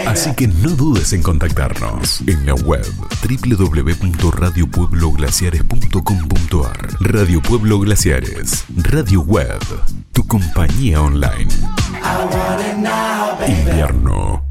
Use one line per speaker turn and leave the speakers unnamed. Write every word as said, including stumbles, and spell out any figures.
Así que no dudes en contactarnos en la web doble u doble u doble u punto radio pueblo glaciares punto com punto a r. Radio Pueblo Glaciares, radio web, tu compañía online. Invierno